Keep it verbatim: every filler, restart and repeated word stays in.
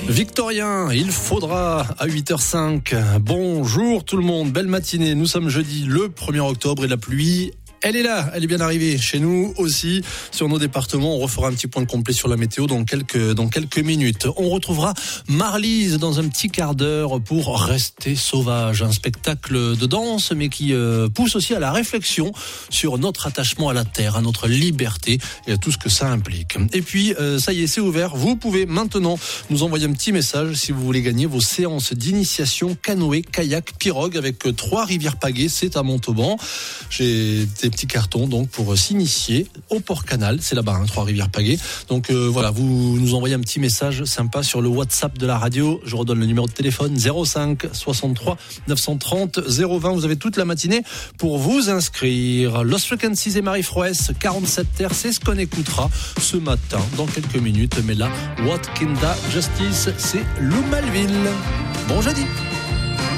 Victorien, il faudra à huit heures cinq. Bonjour tout le monde, belle matinée. Nous sommes jeudi le premier octobre et la pluie, elle est là, elle est bien arrivée chez nous aussi, sur nos départements. On refera un petit point complet sur la météo dans quelques, dans quelques minutes. On retrouvera Marlise dans un petit quart d'heure pour Rester sauvage, un spectacle de danse mais qui euh, pousse aussi à la réflexion sur notre attachement à la terre, à notre liberté et à tout ce que ça implique. Et puis, euh, ça y est, c'est ouvert. Vous pouvez maintenant nous envoyer un petit message si vous voulez gagner vos séances d'initiation canoë, kayak, pirogue avec trois rivières pagaies. C'est à Montauban. J'ai des petits cartons donc pour s'initier au Port-Canal, c'est là-bas, hein, Trois-Rivières Pagaies. Donc euh, voilà, vous nous envoyez un petit message sympa sur le WhatsApp de la radio. Je redonne le numéro de téléphone zéro cinq soixante-trois neuf cent trente zéro vingt. Vous avez toute la matinée pour vous inscrire. Lost Frequencies et Marie Frouès, quarante-sept terres, c'est ce qu'on écoutera ce matin dans quelques minutes. Mais là, What Kinda Justice, c'est Lou Malville. Bon jeudi.